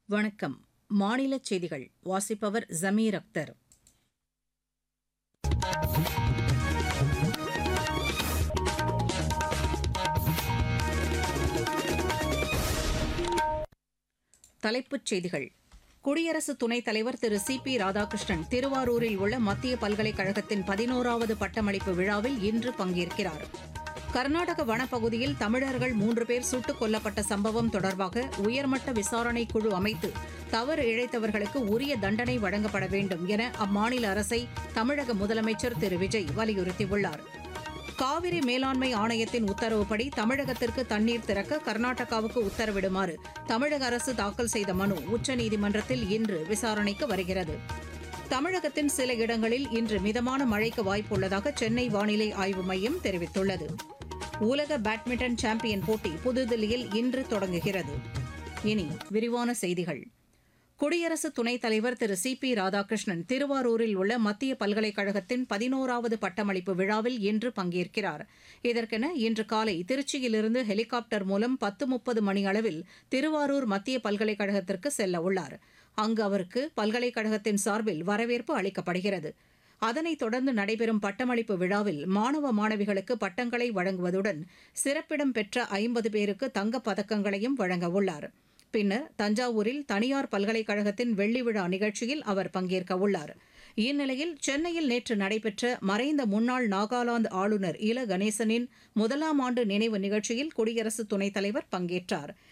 வணக்கம். மாநிலச் செய்திகள் வாசிப்பவர் ஜமீர் அக்தர். தலைப்புச் செய்திகள். குடியரசு துணைத் தலைவர் திரு சி ராதாகிருஷ்ணன் திருவாரூரில் உள்ள மத்திய பல்கலைக்கழகத்தின் 11வது பட்டமளிப்பு விழாவில் இன்று பங்கேற்கிறார். கர்நாடக வனப்பகுதியில் தமிழர்கள் 3 பேர் சுட்டுக் கொல்லப்பட்ட சம்பவம் தொடர்பாக உயர்மட்ட விசாரணை குழு அமைத்து தவறு இழைத்தவர்களுக்கு உரிய தண்டனை வழங்கப்பட வேண்டும் என அம்மாநில அரசை தமிழக முதலமைச்சர் திரு விஜய் வலியுறுத்தியுள்ளார். காவிரி மேலாண்மை ஆணையத்தின் உத்தரவுப்படி தமிழகத்திற்கு தண்ணீர் திறக்க கர்நாடகாவுக்கு உத்தரவிடுமாறு தமிழக அரசு தாக்கல் செய்த மனு உச்சநீதிமன்றத்தில் இன்று விசாரணைக்கு வருகிறது. தமிழகத்தின் சில இடங்களில் இன்று மிதமான மழைக்கு வாய்ப்புள்ளதாக சென்னை வானிலை ஆய்வு மையம் தெரிவித்துள்ளது. உலக பேட்மிண்டன் சாம்பியன் போட்டி புதுதில்லியில் இன்று தொடங்குகிறது. இனி விரிவான செய்திகள். குடியரசு துணைத் தலைவர் திரு சி ராதாகிருஷ்ணன் திருவாரூரில் உள்ள மத்திய பல்கலைக்கழகத்தின் 11வது பட்டமளிப்பு விழாவில் இன்று பங்கேற்கிறார். இதற்கென இன்று காலை திருச்சியிலிருந்து ஹெலிகாப்டர் மூலம் 10:30 மணியளவில் திருவாரூர் மத்திய பல்கலைக்கழகத்திற்கு செல்ல உள்ளார். அங்கு அவருக்கு பல்கலைக்கழகத்தின் சார்பில் வரவேற்பு அளிக்கப்படுகிறது. அதனைத் தொடர்ந்து நடைபெறும் பட்டமளிப்பு விழாவில் மாணவ மாணவிகளுக்கு பட்டங்களை வழங்குவதுடன் சிறப்பிடம் பெற்ற 50 பேருக்கு தங்கப் பதக்கங்களையும் வழங்க உள்ளார். பின்னர் தஞ்சாவூரில் தனியார் பல்கலைக்கழகத்தின் வெள்ளி விழா நிகழ்ச்சியில் அவர் பங்கேற்க உள்ளார். இந்நிலையில் சென்னையில் நேற்று நடைபெற்ற மறைந்த முன்னாள் நாகாலாந்து ஆளுநர் இல கணேசனின் 1ஆம் ஆண்டு நினைவு நிகழ்ச்சியில் குடியரசு துணைத் தலைவர் பங்கேற்றார்.